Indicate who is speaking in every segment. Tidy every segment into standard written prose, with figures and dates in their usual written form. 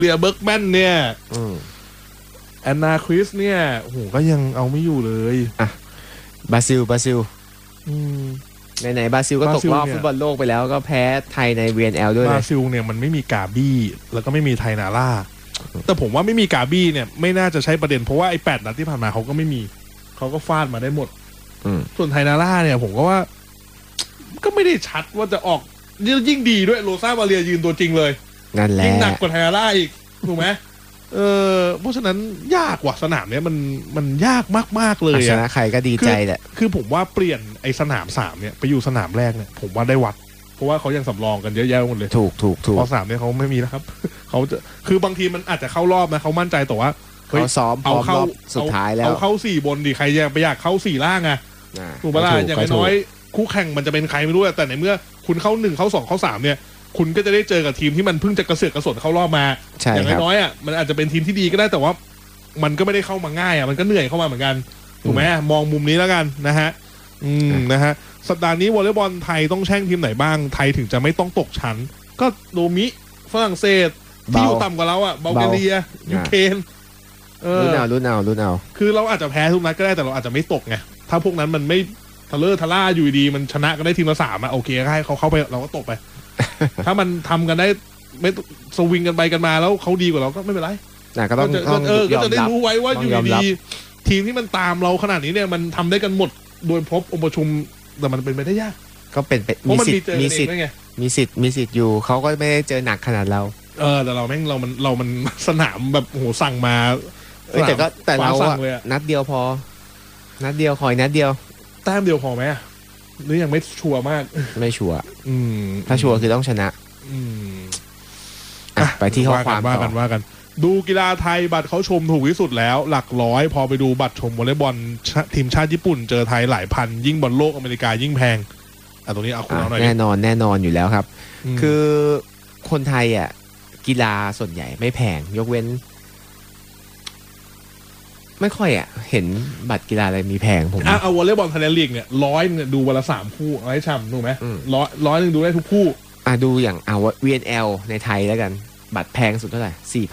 Speaker 1: เรียเบิร์กแมนเนี่ยแอนนาคริสเนี่ยโหก็ยังเอาไม่อยู่เลย
Speaker 2: อ่ะบราซิลไหนบราซิลก็ตกรอบฟุตบอลโลกไปแล้วก็แพ้ไทยใน VNL ด้วย
Speaker 1: บราซิลเนี่ยมันไม่มีกาบี้แล้วก็ไม่มีไทนาร่าแต่ผมว่าไม่มีกาบี้เนี่ยไม่น่าจะใช้ประเด็นเพราะว่าไอ้8 นัดที่ผ่านมาเขาก็ไม่มีเขาก็ฟาดมาได้หมดส่วนไทนาร่าเนี่ยผมก็ว่าก็ไม่ได้ชัดว่าจะออกยิ่งดีด้วยโรซาบาเลียยืนตัวจริงเลย
Speaker 2: นั่นแหละ
Speaker 1: ยิ่งหนักกว่าไทนาร่าอีกถูกไหมเพราะฉะนั้นยากกว่าสนามเนี้ยมันยากมากๆเลย
Speaker 2: ชนะใครก็ดีใจแหละ
Speaker 1: คือผมว่าเปลี่ยนไอ้สนาม3เนี่ยไปอยู่สนามแรกเนี่ยผมว่าได้วัดเพราะว่าเขายังสำรองกันเยอะแยะหมดเลย
Speaker 2: ถูก
Speaker 1: พอ3เนี่ยเขาไม่มีนะครับเขาจะคือบางทีมันอาจจะเข้ารอบนะเขามั่นใจแต่ว่า
Speaker 2: เขาซ้อมเอาเข้าสุดท้ายแล้ว
Speaker 1: เอาเข้า4 บนดิใครอยากเข้า4 ล่างอะถูกปะล่ะอย่างน้อยคู่แข่งมันจะเป็นใครไม่รู้แต่ในเมื่อคุณเข้า1เข้า2เข้า3เนี่ยคุณก็จะได้เจอกับทีมที่มันเพิ่งจะกระเสือกกระสนเข้ารอบมาอย่างน้อยอ่ะมันอาจจะเป็นทีมที่ดีก็ได้แต่ว่ามันก็ไม่ได้เข้ามาง่ายอ่ะมันก็เหนื่อยเข้ามาเหมือนกันถูกไหมมองมุมนี้แล้วกันนะฮะนะฮะสัปดาห์นี้วอลเลย์บอลไทยต้องแช่งทีมไหนบ้างไทยถึงจะไม่ต้องตกชั้นก็โดมิฝรั่งเศสที่อยู่ต่ำกว่าเราอ่ะเบลแกเรียยูเครน
Speaker 2: รุ่นเอา
Speaker 1: คือเราอาจจะแพ้ทุกนัดก็ได้แต่เราอาจจะไม่ตกไงถ้าพวกนั้นมันไม่ทะเลาะทะล่าอยู่ดีมันชนะก็ได้ทีมละ3อ่ะโอเคให้เขาเข้าไปเราก็ตกไปถ้ามันทำกันได้ไม่สวิงกันไปกันมาแล้วเขาดีกว่าเราก็ไม่เป็นไร
Speaker 2: ก็ต้อง
Speaker 1: ก็จะได้รู้ไว้ว่าอยู่ดีทีมที่มันตามเราขนาดนี้เนี่ยมันทำได้กันหมดโดยครบองค์ประชุมแต่มันเป็นไปได้ยาก
Speaker 2: ก็เป็นมีสิทธิ์อยู่เขาก็ไม่ได้เจอหนักขนาดเรา
Speaker 1: แต่เรามันสนามแบบโหสั่งมา
Speaker 2: แต่เราอะนัดเดียวพอนัดเดียวคอยนัดเดียว
Speaker 1: แต้มเดียวพอไหมหรือยังไม่ชัวร์มาก
Speaker 2: ไม่ชัวร์ถ้าชัวร์คือต้องชนะไปที่ข้อความ
Speaker 1: ว่ากันดูกีฬาไทยบัตรเขาชมถูกที่สุดแล้วหลักร้อยพอไปดูบัตรชมวอลเลย์บอลทีมชาติญี่ปุ่นเจอไทยหลายพันยิ่งบอลโลกอเมริกายิ่งแพงตรงนี้เอาคุณเอาหน่อย
Speaker 2: แน่นอนอยู่แล้วครับคือคนไทยอ่ะกีฬาส่วนใหญ่ไม่แพงยกเว้นไม่ค่อยเห็นบัตรกีฬาอะไรมีแพงผม
Speaker 1: เอาวอลเลย์บอลไทยแลนด์ลีกเนี่ย100เนี่ยดูวันละ3 คู่เอาให้ช่ำถูกไหมร้อยนึงดูได้ทุกคู่
Speaker 2: ดูอย่างVNL ในไทยแล้วกันบัตรแพงสุดเท่าไหร่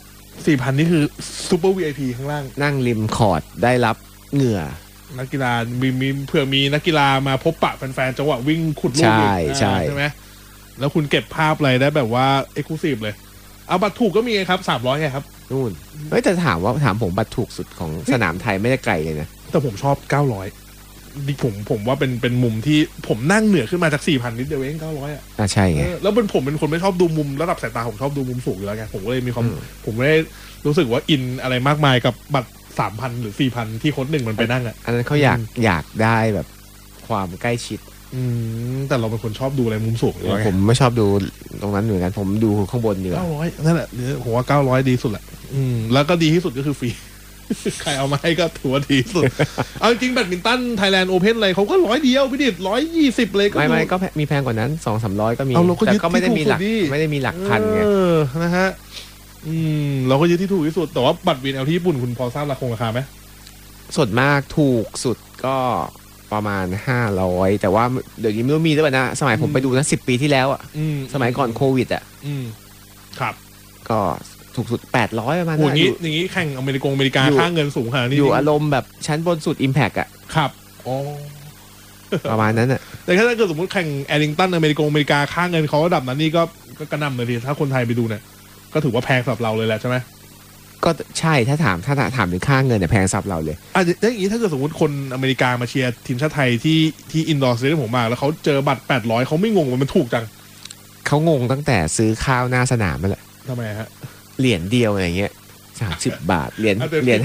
Speaker 2: 4,000
Speaker 1: นี่คือซูเปอร์ VIP ข้างล่าง
Speaker 2: นั่งริมคอร์ดได้รับเหงื่อ
Speaker 1: นักกีฬามีเผื่อมีนักกีฬามาพบปะแฟนๆจังหวะวิ่งขุดลูก
Speaker 2: ใช่
Speaker 1: ไหมแล้วคุณเก็บภาพอะไรได้แบบว่าเอ็กซ์คลูซีฟเลยเอาบัตรถูกก็มีครับ300ไงครับ
Speaker 2: นู่นแต่ถามผมบัตรถูกสุดของสนามไทยไม่ได้ไกลเลยนะ
Speaker 1: แต่ผมชอบ900ดิผมว่าเป็นมุมที่ผมนั่งเหนือขึ้นมาจาก 4,000 นิดเดียวเอง900
Speaker 2: ใช่ไง
Speaker 1: แล้วผมเป็นคนไม่ชอบดูมุมระดับสายตาผมชอบดูมุมสูงอยู่แล้วไงผมก็เลยมีความผมไม่ได้รู้สึกว่าอินอะไรมากมายกับบัตร 3,000 หรือ 4,000 ที่โค้ช1มันไปนั่ง
Speaker 2: อันนั้นเขาอยากได้แบบความใกล้ชิด
Speaker 1: แต่เราเป็นคนชอบดูอะไรมุมสูงอยู่
Speaker 2: ผมไม่ชอบดูตรงนั้นเหมือนกันผมดูข้างบนดีกว่า
Speaker 1: 900นั่นแหละผมว่า900ดีสุดแหละแล้วก็ดีที่สุดก็คือฟรีใครเอามาให้ก็ถือว่าดีสุดเอาจริงแบดมินตันไทยแลนด์โอเพ่นอะไรเขาก็100 เดียวพี่ดิ120เลยก็
Speaker 2: ไม่ก็มีแพงกว่านั้น 200-300 ก็มีแต่ก็ไม่ได้มีหลักพันไง
Speaker 1: นะฮะเราก็ยึดที่ถูกที่สุดแต่ว่าบัตรVNLที่ญี่ปุ่นคุณพอทราบราคาไหม
Speaker 2: ส่วนมากถูกสุดก็ประมาณ500แต่ว่าเดี๋ยวนี้ไม่รู้มีหรือเปล่านะสมัยผมไปดูนะ10 ปีที่แล้วสมัยก่อนโควิด
Speaker 1: ครับ
Speaker 2: ก็ถูกสุด800ประมาณ
Speaker 1: นั้นอย่างนี้แข่งอเมริกาค่าเงินสูงขนาดนี้
Speaker 2: อยู่อารมณ์แบบชั้นบนสุด Impact
Speaker 1: ครับ
Speaker 2: ประมาณนั้น
Speaker 1: แต่ถ้าเกิดสมมติแข่งแอริงตันอเมริกาค่าเงินเขาระดับนั้นนี่ก็กระนำเลยทีถ้าคนไทยไปดูเนี่ยก็ถือว่าแพงสำหรับเราเลยแหละใช่ไหม
Speaker 2: ก็ใช่ถ้าถามถึงค่าเงินเนี่ยแพงสำหรับเราเลย
Speaker 1: อย่างนี้ถ้าเกิดสมมติคนอเมริกามาเชียร์ทีมชาติไทยที่อินดอร์สเตเดียมผมมาแล้วเขาเจอบัตร800เขาไม่งงมันถูกจัง
Speaker 2: เขางงตั้งแต่ซื้อข้าวหน้าสนามนั่นแหละ
Speaker 1: ทำไมฮะ
Speaker 2: เหรียญเดียวอะไรเงี้ย30 บาทเหรียญ50 2 เหรียญ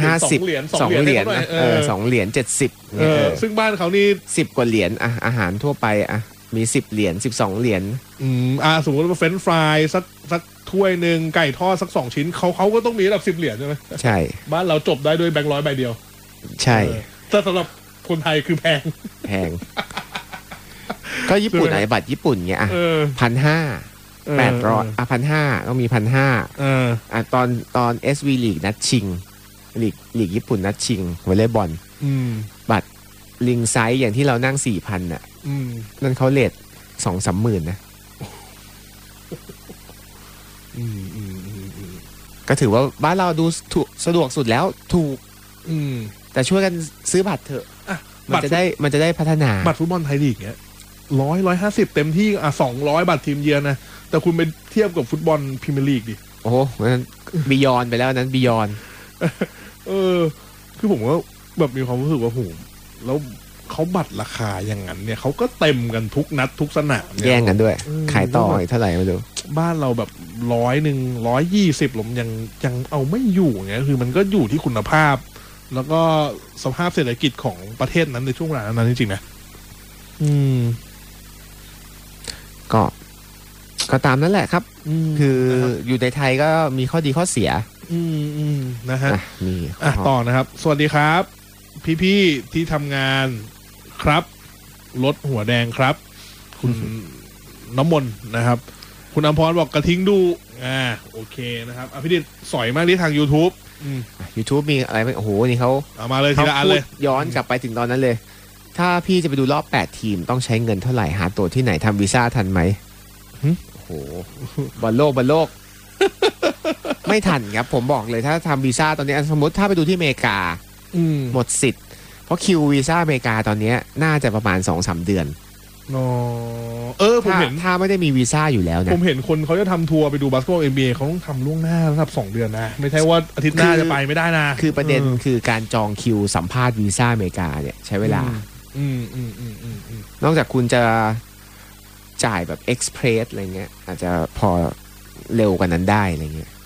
Speaker 2: 2 เหรียญ70
Speaker 1: ซึ่งบ้านเขานี่
Speaker 2: 10 กว่าเหรียญอาหารทั่วไปมี10 เหรียญ12 เหรียญ
Speaker 1: สมมติว่าเฟรนช์ฟรายสักถ้วยหนึ่งไก่ทอดสัก2 ชิ้นเขาก็ต้องมีระดับ10 เหรียญใช่ไหม
Speaker 2: ใช่
Speaker 1: บ้านเราจบได้ด้วยแบงค์100 ใบเดียว
Speaker 2: ใช่
Speaker 1: แต่สำหรับคนไทยคือแพง
Speaker 2: ก็ญี่ปุ่นบัตรญี่ปุ่นเงี้ย1,500 800 1,500ก็มี 1,500ตอน SV ลีกนัดชิงลีกญี่ปุ่นนัดชิงวอลเลย์บอลบัตรลิงไซส์อย่างที่เรานั่ง 4,000 นั่นเขาเรท 2-3 หมื่นนะก็ถือว่าบ้านเราดูสะดวกสุดแล้วถูกแต่ช่วยกันซื้อบัตรเถอะมันจะได้พัฒนา
Speaker 1: บัตรฟุตบอลไทยลีกเนี้ย150เต็มที่200บัตรทีมเยือนนะแต่คุณไปเทียบกับฟุตบอลพรีเมียร์ลีกดิ
Speaker 2: โอ้โหนั้นบียอนไปแล้วนั้นบียอน
Speaker 1: คือผมก็แบบมีความรู้สึกว่าโหแล้วเขาบัตรราคาอย่างนั้นเนี่ยเขาก็เต็มกันทุกนัดทุกสนาม
Speaker 2: แย่งกันด้วยขายต่อเท่าไหร่ไม่รู้
Speaker 1: บ้านเราแบบ120ผมยังเอาไม่อยู่เงี้ยคือมันก็อยู่ที่คุณภาพแล้วก็สภาพเศรษฐกิจของประเทศนั้นในช่วงเวลานั้นจริงๆนะ
Speaker 2: ก็ตามนั้นแหละครับคืออยู่ในไทยก็มีข้อดีข้อเสีย
Speaker 1: นะฮะมีต่อนะครับสวัสดีครับพี่ๆที่ทำงานครับรถหัวแดงครับคุณน้ำมนต์นะครับคุณอมพรบอกกระทิงดูโอเคนะครับพี่ดิษสอยมากที่ทาง YouTube
Speaker 2: YouTube มีอะไรไหมโอ้โหนี่เขา
Speaker 1: เอามาเลยทีละอันเลย
Speaker 2: ย้อนกลับไปถึงตอนนั้นเลยถ้าพี่จะไปดูรอบ8ทีมต้องใช้เงินเท่าไหร่หาตั๋วที่ไหนทำวีซ่าทันไหมโอ้โหบอลโลกไม่ทันครับผมบอกเลยถ้าทำวีซ่าตอนนี้สมมติถ้าไปดูที่อเมริกาหมดสิทธิ์เพราะคิววีซ่าอเมริกาตอนนี้น่าจะประมาณ 2-3 เดือน
Speaker 1: ผมเห็น
Speaker 2: ถ้าไม่ได้มีวีซ่าอยู่แล้วนะ
Speaker 1: ผมเห็นคนเขาจะทำทัวร์ไปดูบาสเกตบอล NBA เขาต้องทำล่วงหน้าระดับ2 เดือนนะไม่ใช่ว่าอาทิตย์หน้าจะไปไม่ได้นะ
Speaker 2: คือประเด็นคือการจองคิวสัมภาษณ์วีซ่าอเมริกาเนี่ยใช้เวลานอกจากคุณจะจ่ายแบบเอ็กซ์เพรสอะไรเงี้ยอาจจะพอเร็วกว่านั้นได้อะไรเงี้ย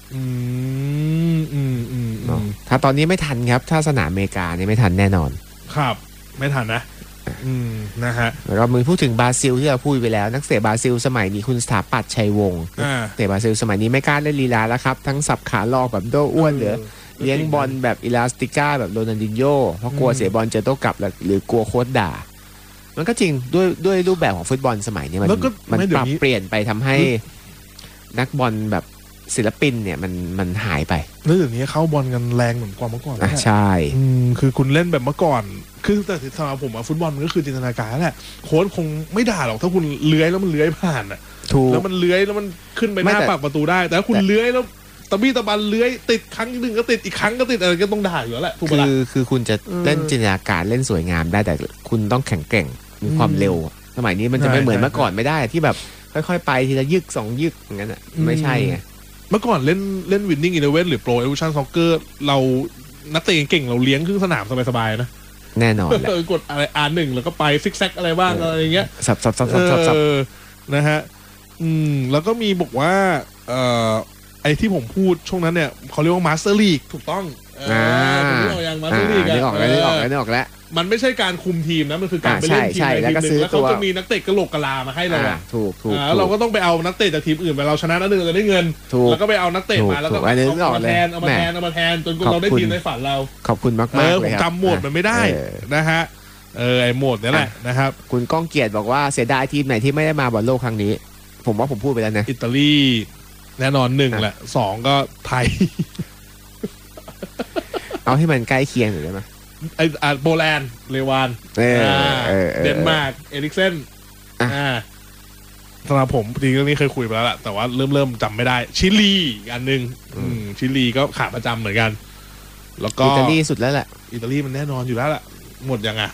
Speaker 2: ถ้าตอนนี้ไม่ทันครับถ้าสนามอเมริกานี่ไม่ทันแน่นอน
Speaker 1: ครับไม่ทันนะนะฮะ
Speaker 2: แล้วก็มือพูดถึงบราซิลที่เราพูดไปแล้วนักเตะบราซิลสมัยนี้คุณสถาปัตย์ชัยวงศ์เตะบราซิลสมัยนี้ไม่กล้าเล่นลีลาแล้วครับทั้งสับขาหลอกแบบโดอ้วนหรือเลี้ยงบอลแบบอิลาสติก้าแบบโรนัลดินโญ่เพราะกลัวเสียบอลเจอโต้กลับหรือกลัวโค้ชด่ามันก็จริงด้วยรูปแบบของฟุตบอลสมัยนี้มันปรับเปลี่ยนไปทำให้นักบอลแบบศิลปินเนี่ยมันหายไป
Speaker 1: แล้วเดี๋ยวนี้เข้าบอลกันแรงเหมือนกว่าเมื่อก่อน
Speaker 2: ใช่
Speaker 1: คือคุณเล่นแบบเมื่อก่อนคือแต่สำหรับผมฟุตบอลมันก็คือจินตนาการแหละโค้ชคงไม่ด่าหรอกถ้าคุณเลื้อยแล้วมันเลื้อยผ่านแล้วมันเลื้อยแล้วมันขึ้นไปหน้าปากประตูได้แต่ถ้าคุณเลื้อยแล้วตะบี้ตะบันเลื้อยติดครั้งนึงก็ติดอีกครั้งก็ติดอะไรก็ต้องด่าอยู่แล้วแหละถูกปะล่ะ
Speaker 2: คือคุณจะเล่นจินตนาการเล่นสวยงามได้แต่คุณต้องแข็งแกร่งมีความเร็วสมัยนี้มันจะไม่เหมือนเมื่อก่อนไม่ได้ที่แบบค่อยๆไปทีละยึก2ยึกอย่างนั้นไม่ใช่ไง
Speaker 1: เมื่อก่อนเล่น Winning Eleven หรือ Pro Evolution Soccer เรานักเตะเก่งเราเลี้ยงครึ่งสนามสบายๆนะ
Speaker 2: แน่นอนแหละ
Speaker 1: กดอะไรR1แล้วก็ไปซิกแซกอะไรบ้างอะไรอย่างเงี้ย
Speaker 2: สับ
Speaker 1: นะฮะแล้วก็มีบอกว่าไอ้ที่ผมพูดช่วงนั้นเนี่ยเขาเรียกว่า Master League ถูกต้องผมนึกออกอย่าง Master League
Speaker 2: นึกออกแล้ว
Speaker 1: มันไม่ใช่การคุมทีมนะมันคือการไปเล่นทีมในทีมนึงแล้วเขาจะมีนักเตะกระโหลกกะลามาให้เรา
Speaker 2: ถูก
Speaker 1: เราก็ต้องไปเอานักเตะจากทีมอื่นไปเราชนะนัดนึงจะได้เงินแล้วก็ไปเอานักเตะมาแล้วก็เอามาแทนจนเราได้ทีมในฝันเรา
Speaker 2: ขอบคุณมากๆเลย
Speaker 1: ครับจำโหมดมันไม่ได้นะฮะไอโหมดนี่แหละนะครับ
Speaker 2: คุณก้องเกียรติบอกว่าเสียดายทีมไหนที่ไม่ได้มาบอลโลกครั้งนี้ผมว่าผมพูดไปแล้วนะ
Speaker 1: อิตาลีแน่นอน1แหละ2ก็ไทย
Speaker 2: เอาให้มันใกล้เคียงหน่อยได้ไหม
Speaker 1: โปแลนด์เลวานเดนมาร์กเอริกเซนสำหรับผมจริงเรื่องนี้เคยคุยไปแล้วแหละแต่ว่าเริ่มจำไม่ได้ชิลีอันนึงชิลีก็ขาประจำเหมือนกันแล้วก็
Speaker 2: อิตาลีสุดแล้วแหละ
Speaker 1: อิตาลีมันแน่นอนอยู่แล้วแหละหมดยังไง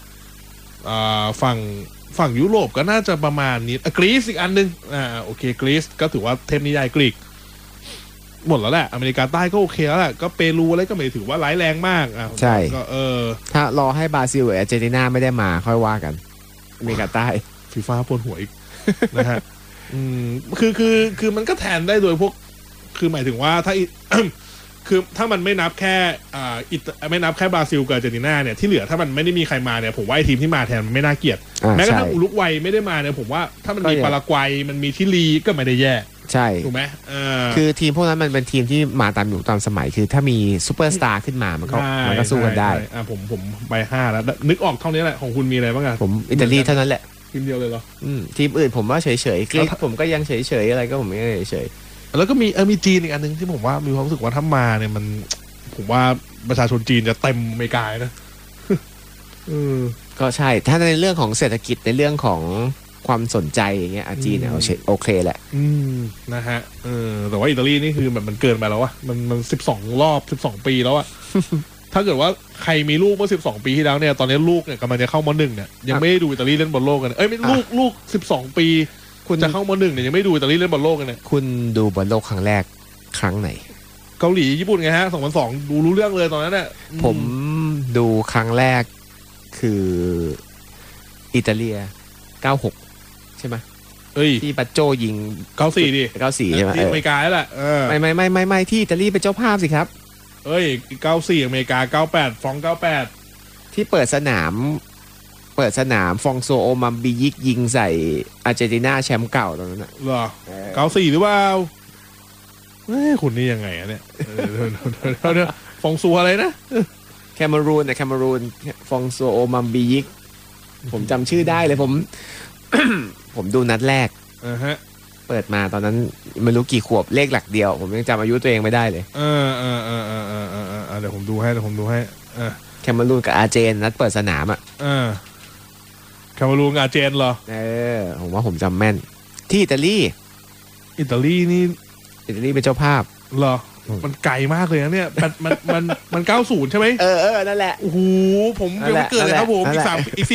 Speaker 1: ฝั่งยุโรปก็น่าจะประมาณนี้กรีซอีกอันนึงโอเคกรีซก็ถือว่าเทพนิยายกรีกหมดแล้วแหละอเมริกาใต้ก็โอเคแล้วแหละก็เปรูอะไรก็ไม่ถือว่าร้ายแรงมาก
Speaker 2: ใช่
Speaker 1: ก็
Speaker 2: ถ้ารอให้บราซิลกับอาร์เจนตินาไม่ได้มาค่อยว่ากันอเมริกาใต้
Speaker 1: ฟีฟ่าปวดหัวอีกนะฮะคือมันก็แทนได้โดยพวกคือหมายถึงว่าถ้าคือถ้ามันไม่นับแค่ไม่นับแค่บราซิลกับอาร์เจนตินาเนี่ยที่เหลือถ้ามันไม่ได้มีใครมาเนี่ยผมว่าไอ้ทีมที่มาแทนมันไม่น่าเกลียดแม้กระทั่งอุรุกวัยไม่ได้มาเนี่ยผมว่าถ้ามันมีปารากวัยมันมีชิลีก็ไม่ได้แย่
Speaker 2: ใช่
Speaker 1: ถูกไหม
Speaker 2: คือทีมพวกนั้นมันเป็นทีมที่มาตามยุคตามสมัยคือถ้ามีซูเปอร์สตาร์ขึ้นมามันก็สู้กันได้
Speaker 1: ผมไป5แล้วนึกออกเท่านี้แหละของคุณมีอะไรบ้าง
Speaker 2: ผมอิตาลีเท่านั้นแหละ
Speaker 1: ทีมเดียวเลยเหรอ
Speaker 2: ทีมอื่นผมว่าเฉยๆกรีซผมก็ยังเฉยๆอะไรก็ผมไม่เฉย
Speaker 1: ๆแล้วก็มีจีนอีกอันนึงที่ผมว่ามีความรู้สึกว่าถ้ามาเนี่ยมันผมว่าประชาชนจีนจะเต็มอเมริกานะ
Speaker 2: ก็ใช่ถ้าในเรื่องของเศรษฐกิจในเรื่องของความสนใจอย่างเงี้ยจีนเนี่ยโอเคแหละ
Speaker 1: นะฮะแต่ว่าอิตาลีนี่คือมันเกินไปแล้วอะมัน12 รอบ12 ปีแล้วอะ ถ้าเกิดว่าใครมีลูกเมื่อ12 ปีที่แล้วเนี่ยตอนนี้ลูกเนี่ยกำลังจะเข้าม.1 เนี่ยยังไม่ได้ดูอิตาลีเล่นบอลโลกกันไม่ลูก12 ปีคุณจะเข้าม.1 เนี่ยยังไม่ดูอิตาลีเล่นบอลโลกกันเนี่ย
Speaker 2: คุณดูบอลโลกครั้งแรกครั้งไหน
Speaker 1: เกาหลีญี่ปุ่นไงฮะ2002ดูรู้เรื่องเลยตอนนั้นเนี่ย
Speaker 2: ผมดูครั้งแรกคืออิตาลี96ใช่ไหมที่ปัจโจยิง
Speaker 1: 94ดิ
Speaker 2: 94ใช่ไหม
Speaker 1: ที่อเมริกาแหละ
Speaker 2: ไม่ที่อิตาลีเป็นเจ้าภาพสิครับ
Speaker 1: 94อเมริกา98ฟอง98
Speaker 2: ที่เปิดสนามฟองโซโอมัมบิยิกยิงใส่อาร์เจนตินาแชมป์เก่าตอนนั้นน่ะ
Speaker 1: เหรอ94หรือเปล่าคุณนี่ยังไงอะเนี่ยฟองซัวอะไรนะ
Speaker 2: แคนารูนฟองโซโอมัมบิยิกผมจำชื่อได้เลยผม ผมดูนัดแรกเปิดมาตอนนั้นไม่รู้กี่ขวบเลขหลักเดียวผมยังจำอายุตัวเองไม่ได้เลย
Speaker 1: เดี๋ยวผมดูให้
Speaker 2: แคนารูนกับอาร์เจนนัดเปิดสนามอ่ะ
Speaker 1: แคนารูนกับอาร์เจนเหรอ
Speaker 2: ผมว่าผมจำแม่นที่อิตาลี
Speaker 1: นี่
Speaker 2: อิตาลีเป็นเจ้าภาพ
Speaker 1: เหรอมันไกลมากเลยนะเนี่ยมัน90ใช่ไหม
Speaker 2: นั่นแหละ
Speaker 1: โอ้โหผมยังไม่เกิดเลยครับผมอีก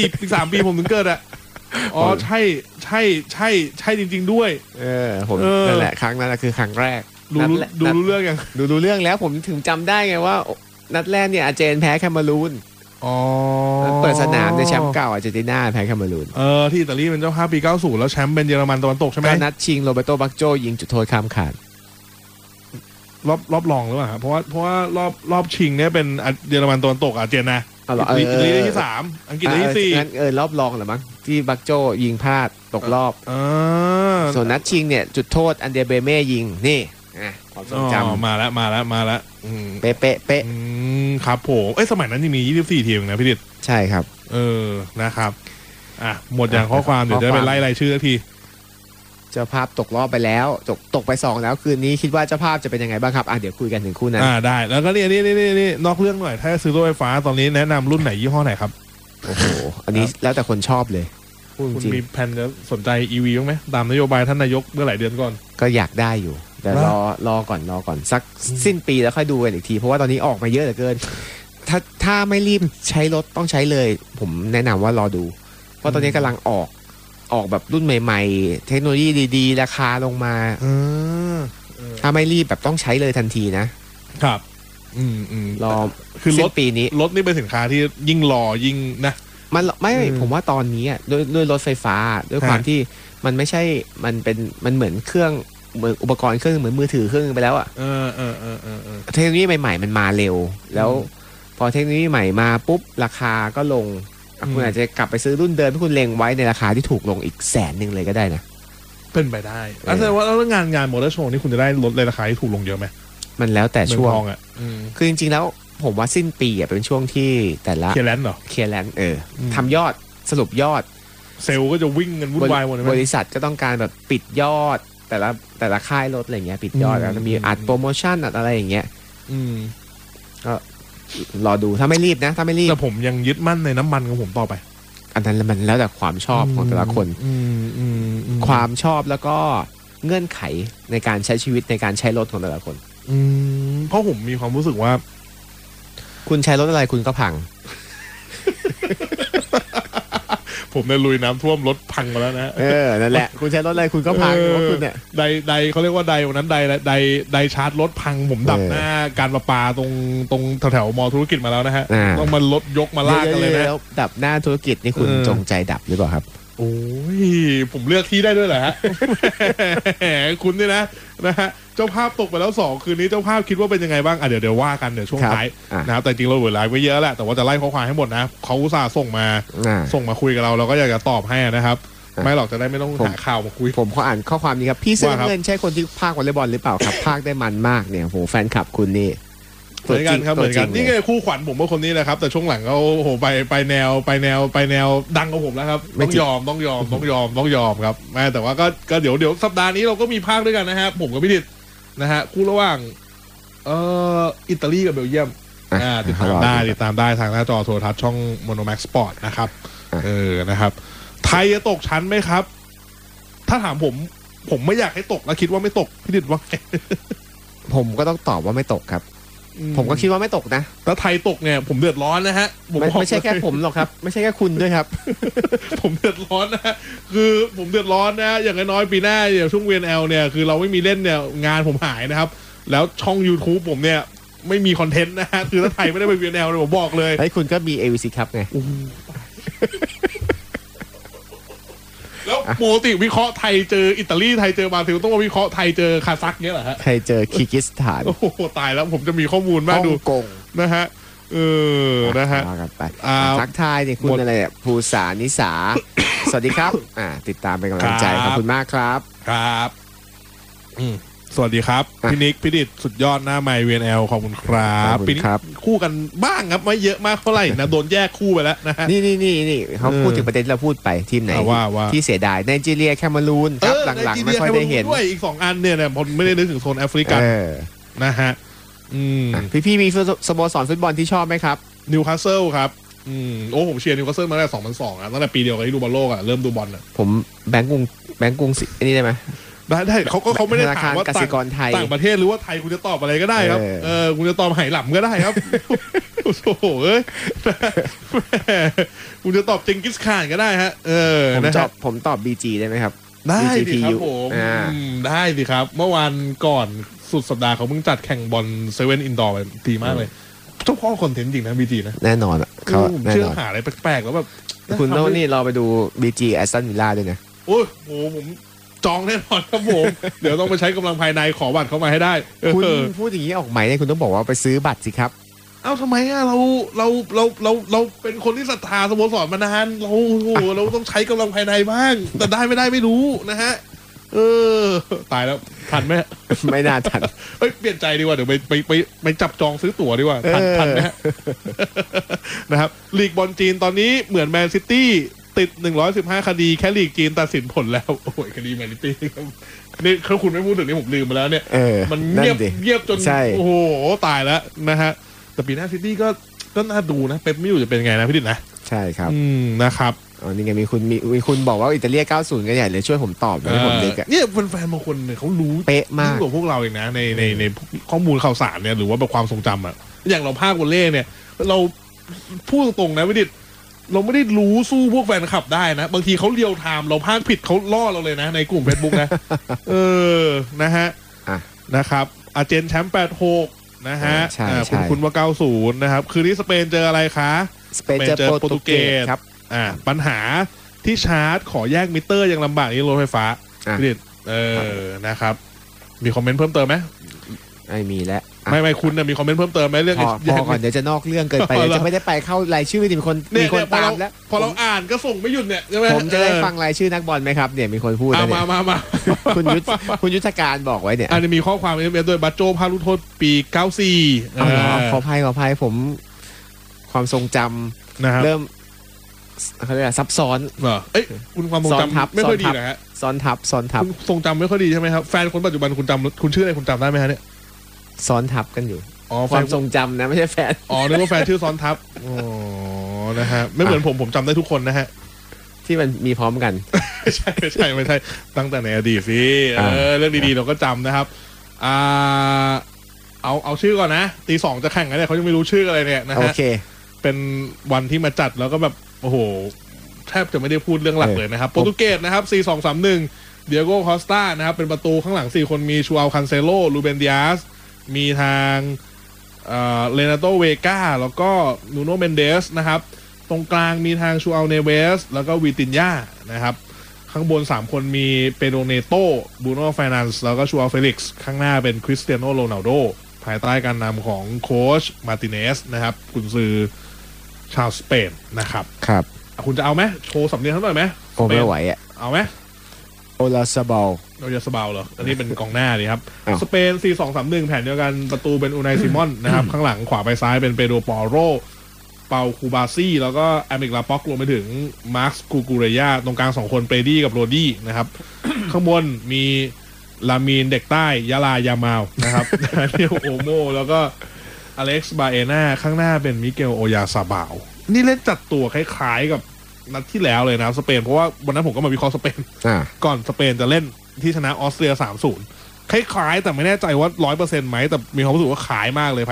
Speaker 1: 3 ปีผมถึงเกิดอ่ะใช่จริงๆด้วย
Speaker 2: ผมนั่นแหละครั้งนั้นคือครั้งแรก
Speaker 1: ดูเรื่องยัง
Speaker 2: ดูเรื่องแล้วผมถึงจำได้ไงว่านัดแรกเนี่ยอาร์เจนแพ้แคนารูนเปิดสนามในแชมป์เก่าอาร์เจนตินาแพ้แคนารูน
Speaker 1: ที่อิตาลีเป็นเจ้าภาพปี90แล้วแชมป์เป็นเยอรมันตะวันตกใช่ไหม
Speaker 2: นัดชิงโรเบโตบักโจยิงจุดโทษข้ามคาน
Speaker 1: รอบรองหรือเปล่าครับเพราะว่ารอบชิงเนี่ยเป็นเยอรมันตะวันตกอาร์เจนนะอิตาลีได้ที่3อังกฤษได้ที่4
Speaker 2: งั้นรอบรองเหรอมั้งที่บักโจยิงพลาดตกรอบส่วนนัดชิงเนี่ยจุดโทษอันเดเบเม่ยิงนี่ความทรงจำ
Speaker 1: มาแล้ว
Speaker 2: เป๊ะ
Speaker 1: ครับผมสมัยนั้นยังมี24 ทีมนะพี่ดิษ
Speaker 2: ใช่ครับ
Speaker 1: นะครับหมดอย่างข้อความเดี๋ยวจะไปไล่รายชื่อที
Speaker 2: เจ้าภาพตกรอบไปแล้วตกไป2แล้วคืนนี้คิดว่าเจ้าภาพจะเป็นยังไงบ้างครับเดี๋ยวคุยกันถึงคู่นั้น
Speaker 1: ได้แล้วก็นี่นอกเรื่องหน่อยถ้าซื้อรถไฟฟ้าตอนนี้แนะนำรุ่นไหนยี่ห้อไหนครับ
Speaker 2: โอ้โหอันนี้แล้วแต่คนชอบเลย
Speaker 1: คุณมีแผนจะสนใจ EV บ้างไหมตามนโยบายท่านนายกเมื่อหลายเดือนก่อน
Speaker 2: ก็อยากได้อยู่แต่รอก่อนสักสิ้นปีแล้วค่อยดูกันอีกทีเพราะว่าตอนนี้ออกมาเยอะเหลือเกินถ้าไม่รีบใช้รถต้องใช้เลยผมแนะนำว่ารอดูเพราะตอนนี้กำลังออกแบบรุ่นใหม่ๆเทคโนโลยีดีๆราคาลงมาถ้าไม่รีบแบบต้องใช้เลยทันทีนะครับรอ
Speaker 1: คือรถ
Speaker 2: ปีนี้
Speaker 1: รถนี่เป็นสินค้าที่ยิ่งรอยิ่งนะ
Speaker 2: มันไม่ผมว่าตอนนี้ด้วยรถไฟฟ้าด้วยความที่มันไม่ใช่มันเหมือนเครื่องเหมือนอุปกรณ์เครื่องเหมือนมือถือเครื่องไปแล้วเทคโนโลยีใหม่ๆมันมาเร็วแล้วพอเทคโนโลยีใหม่มาปุ๊บราคาก็ลงคุณอาจจะกลับไปซื้อรุ่นเดิมที่คุณเล็งไว้ในราคาที่ถูกลงอีก100,000เลยก็ได้นะ
Speaker 1: เป็นไปได้แสดงว่าแล้วงานมอเตอร์โชว์นี่คุณจะได้ลดในราคาที่ถูกลงเยอะไหม
Speaker 2: มันแล้วแต่ช่วงคือจริงๆแล้วผมว่าสิ้นปีเป็นช่วงที่แต่ละ
Speaker 1: เคลียร์แลนด์เหรอ
Speaker 2: เคลียร์แลนด์ทำยอดสรุปยอด
Speaker 1: เซลล์ก็จะวิ่งกันวุ่นวายหมดเลย
Speaker 2: บริษัทก็ต้องการแบบปิดยอดแต่ละค่ายรถอะไรเงี้ยปิดยอดแล้วมีอัดโปรโมชั่นอัดอะไรอย่างเงี้ยก็รอดูถ้าไม่รีบนะถ้าไม่รีบ
Speaker 1: แต่ผมยังยึดมั่นในน้ำมันของผมต่อไป
Speaker 2: อันนั้นมันแล้วแต่ความชอบของแต่ละคนความชอบแล้วก็เงื่อนไขในการใช้ชีวิตในการใช้รถของแต่ละคน
Speaker 1: เพราะผมมีความรู้สึกว่า
Speaker 2: คุณใช้รถอะไรคุณก็พัง
Speaker 1: ผมเนี่ยลุยน้ำท่วมรถพังมาแล้วนะ
Speaker 2: นั่นแหละคุณใช้รถอะไรคุณก็พังเพราะคุณเนี่ย
Speaker 1: ไดเขาเรียกว่าไดวันนั้นไดชาร์จรถพังผมดับหน้าการประปาตรงแถวมอธุรกิจมาแล้วนะฮะต้องมารถยกมาลากกันเลยนะ
Speaker 2: ดับหน้าธุรกิจนี่คุณจงใจดับหรือเปล่าครับ
Speaker 1: โอ้ยผมเลือกที่ได้ด้วยเหรอฮะ คุณนี่นะฮะเจ้าภาพตกไปแล้ว2คืนนี้เจ้าภาพคิดว่าเป็นยังไงบ้างเดี๋ยวว่ากันเดี๋ยวช่วงท้ายนะครับแต่จริงเราเหลือไลฟ์ไว้เยอะแหละแต่ว่าจะไล่ข้อความให้หมดนะเขาอุตส่าห์ส่งมาคุยกับเราก็อยากจะตอบให้นะครับไม่หรอกจะได้ไม่ต้องหาข่าวมาคุย
Speaker 2: ผมขออ่านข้อความนี้ครับพี่เสื้อเงินใช่คนที่พากย์วอลเลย์บอลหรือเปล่าครับพากย์ได้มันมากเนี่ยโหแฟนคลับคุณนี่
Speaker 1: เหมือนกันครับเหมือนกันนี่ไงคู่ขวัญผมว่าคนนี้นะครับแต่ช่วงหลังเขาโหไปแนวดังกว่าผมแล้วครับต้องยอมครับแต่ว่าก็เดี๋ยวสัปดาห์นี้เราก็มีภาคด้วยกันนะฮะผมกับพี่ดิษนะฮะคู่ระหว่างอิตาลีกับเบลเยียมติดตามได้ทางหน้าจอโทรทัศน์ช่อง Monomax Sport นะครับนะครับไทยจะตกชั้นไหมครับถ้าถามผมไม่อยากให้ตกแล้วคิดว่าไม่ตกพี่ดิษว่าไง
Speaker 2: ผมก็ต้องตอบว่าไม่ตกครับผมก็คิดว่าไม่ตกนะ
Speaker 1: ถ้าไทยตกเนี่ยผมเดือดร้อนนะฮะ
Speaker 2: ไม่ใช่แค่ผมหรอกครับไม่ใช่แค่คุณด้วยครับ
Speaker 1: ผมเดือดร้อนนะคือผมเดือดร้อนนะอย่างน้อยปีหน้าเนี่ยช่วง VNL เนี่ยคือเราไม่มีเล่นเนี่ยงานผมหายนะครับแล้วช่อง YouTube ผมเนี่ยไม่มีคอนเทนต์นะฮะคือถ้าไทยไม่ได้ไป VNL เนี่ยผมบอกเลย
Speaker 2: ไอ้คุณก็มี AVC ครับไง
Speaker 1: แล้วปกติวิเคราะห์ไทยเจออิตาลีไทยเจอบราซิลต้องมาวิเคราะห์ไทยเจอคาซัคเนี้ยเหรอฮะ
Speaker 2: ไทยเจอคีร์กิสถาน
Speaker 1: โอ้โหตายแล้วผมจะมีข้อมูลมากดูนะฮะนะฮะ
Speaker 2: กันไปทักทายเนี่ยคุณอะไรเนี่ยภูษานิสาสวัสดีครับติดตามเป็นกำลังใจขอบคุณมากครับ
Speaker 1: ครับสวัสดีครับพี่นิกพี่ดิษสุดยอดหน้าไมค์ VNL ขอบคุณครับปีนี้คู่กันบ้างครับไม่เยอะมากเท่าไหร่นะโดนแยกคู่ไปแล้วนะฮะ
Speaker 2: นี่เขาพูดถึงประเด็นเราพูดไปทีมไหนที่เสียดายไนจีเรียแคเมรูนครับหลังๆไม่ค่อยได้เห็น
Speaker 1: ด้วยอีก2อันเนี่ยผมไม่ได้นึกถึงโซนแอฟริกันนะฮะ
Speaker 2: พี่มีสโมสรฟุตบอลที่ชอบไหมครับ
Speaker 1: นิวคาสเซิลครับโอ้ผมเชียร์นิวคาสเซิลมาตั้งแต่2002ตั้งแต่ปีเดียวกับที่ดูบอลโลกเริ่มดูบอล
Speaker 2: ผมแบงก์กรุงนี่ได้ไหม
Speaker 1: ได้เขาไม่ได้ถามว่าต่างประเทศหรือว่าไทยคุณจะตอบอะไรก็ได้ครับคุณจะตอบไหหลำก็ได้ครับโอ้โหคุณจะตอบเจงกิสข่านก็ได้ฮะ
Speaker 2: ผมตอบ BG ได้ไหมครับ
Speaker 1: ได้สิครับผมได้สิครับเมื่อวานก่อนสุดสัปดาห์เขาเพิ่งจัดแข่งบอลเซเว่นอินดอร์ไปดีมากเลยเจ้าพ่อคอนเทนต์จริงนะ BG นะ
Speaker 2: แน่นอน
Speaker 1: เขาเชื่อหาอะไรแปลกๆแล้วแบบ
Speaker 2: คุณต้องนี่เราไปดู BG แอสตันวิลล่าด้วยนะ
Speaker 1: โอ้โหผมจองแน่นอนครับผมเดี๋ยวต้องไปใช้กำลังภายในขอบัตรเข้ามาให้ได้
Speaker 2: คุณพูดอย่างนี้ออกใหม่เนี่ยคุณต้องบอกว่าไปซื้อบัตรสิครับ
Speaker 1: เอ้าทำไมเราเป็นคนที่ศรัทธาสโมสรมานานเราต้องใช้กำลังภายในบ้างแต่ได้ไม่ได้ไม่รู้นะฮะตายแล้วทันไหม
Speaker 2: ไม่น่าทัน
Speaker 1: เปลี่ยนใจดีกว่าเดี๋ยวไปจับจองซื้อตั๋วดีกว่าทันไหมนะครับลีกบอลจีนตอนนี้เหมือนแมนซิตี้ติด115คดีแค่ลีกจีนตัดสินผลแล้วโอ้ยคดีแมนซิตี้นี่เขาคุณไม่พูดถึงนี่ผมลืมไปแล้วเนี่ยมันเงียบจนโอ้โหตายแล้วนะฮะแต่ปีหน้าซิตี้ก็น่าดูนะเป๊ปไม่อยู่จะเป็นไงนะพี่ดิษนะ
Speaker 2: ใช่ครับ
Speaker 1: นะครับ
Speaker 2: นี่ไงมีคุณบอกว่าอิตาเลีย90กันใหญ่เลยช่วยผมตอบให้ผมเด็ก
Speaker 1: เนี่ยแฟนบางคนเนี่ยเขารู้
Speaker 2: เป๊ะมาก
Speaker 1: กว่าพวกเราเองนะในข้อมูลข่าวสารเนี่ยหรือว่าแบบความทรงจำอย่างเราภาควอลเล่เนี่ยเราพูดตรงๆนะพี่ดิษเราไม่ได้รู้สู้พวกแฟนคลับได้นะบางทีเขาเรียวไทม์เราพากผิดเขาล่อเราเลยนะในกลุ่ม Facebook นะนะฮะนะครับอาร์เจนแชมป์86นะฮะคุณว่า90นะครับคืนนี้สเปนเจออะไรคะ
Speaker 2: สเปนเจอโปรตุเกส
Speaker 1: ครับปัญหาที่ชาร์จขอแยกมิเตอร์ยังลำบากนี่รถไฟฟ้าพี่ดิษนะครับมีคอมเมนต์เพิ่มเติมไหม
Speaker 2: ไม่มีแล้ว
Speaker 1: ไม่คุณมีคอมเมนต์เพิ่มเติมไหมเรื่อง
Speaker 2: พอก่อนเดี๋ยวจะนอกเรื่องเกินไปจะไม่ได้ไปเข้ารายชื่อมีคนตามแล้ว
Speaker 1: พอเราอ่านก็ส่งไม่หยุดเนี่ยใช่ไหม
Speaker 2: ผมจะได้ฟังรายชื่อนักบอลไหมครับเนี่ยมีคนพูด
Speaker 1: มา
Speaker 2: คุณยุทธการบอกไว้เนี่ย
Speaker 1: มีข้อความโดยบัตโจพาลุโทษปี94
Speaker 2: ขออภัยผมความทรงจำเริ่มเขาเรียกซับซ้อน
Speaker 1: คุณความทรงจำไม่ค่อยดีนะฮะ
Speaker 2: ซ้อนทับ
Speaker 1: ทรงจำไม่ค่อยดีใช่ไหมครับแฟนคนปัจจุบันคุณชื่ออะไรคุณจำได้ไหมฮะเนี่ย
Speaker 2: ซ้อนทับกันอยู่ความทรงจำนะไม่ใช่แฟน
Speaker 1: นึกว่าแฟนชื่อซ้อนทับนะฮะไม่เหมือนผมจำได้ทุกคนนะฮะ
Speaker 2: ที่มันมีพร้อมกัน
Speaker 1: ไม่ใช่ตั้งแต่ในอดีตสิเรื่องดีๆเราก็จำนะครับเอาชื่อก่อนนะตี 2จะแข่งกันเนี่ยเขายังไม่รู้ชื่ออะไรเนี่ยนะฮะ
Speaker 2: โอเค
Speaker 1: เป็นวันที่มาจัดแล้วก็แบบโอ้โหแทบจะไม่ได้พูดเรื่องหลักเลยนะครับโปรตุเกสนะครับ4-2-3-1เดียโก้คอสตานะครับเป็นประตูข้างหลัง4คนมีชูอัลคันเซโลลูเบนดิอาสมีทางเรนาโตเวก้าแล้วก็นูโนเมนเดสนะครับตรงกลางมีทางชูอัลเนเวสแล้วก็วิตินญานะครับข้างบน3คนมีเปโดเนโตบูโน่ไฟนันส์แล้วก็ชูอัลเฟลิกซ์ข้างหน้าเป็นคริสเตียโนโรนัลโดภายใต้การนำของโค้ชมาร์ติเนสนะครับกุนซือชาวสเปนนะครับ
Speaker 2: ครับ
Speaker 1: คุณจะเอาไหมโชว์สำเนียงเขาหน่อยไหม
Speaker 2: ไม่ไหว
Speaker 1: เอาไหม
Speaker 2: โอลาซาบาล
Speaker 1: เหรออันนี้เป็นกองหน้าดิครับสเปน 4-2-3-1 แผนเดียวกันประตูเป็นอูไนซิมอนนะครับข้างหลังขวาไปซ้ายเป็นเปโดรปอโรเปาคูบาซี่แล้วก็แอมิกลาป็อกรวมไปถึงมาร์คกูกูเรย่าตรงกลาง2คนเปรดี้กับโรดี้นะครับ ข้างบนมีลามีนเด็กใต้ยาลายามาลนะครับเนียโอโมแล้วก็อเล็กซ์บาเอน่าข้างหน้าเป็นมิเกลโอยาซาบาวนี่เล่นจัดตัวคล้ายๆกับนัดที่แล้วเลยนะสเปนเพราะว่าวันนั้นผมก็มาวิเคราะห์สเปนก่อนสเปนจะเล่นที่ชนะออสเตรีย 3-0 คล้ายๆแต่ไม่แน่ใจว่า 100% ไหมแต่มีความรู้สึกว่าขายมากเลย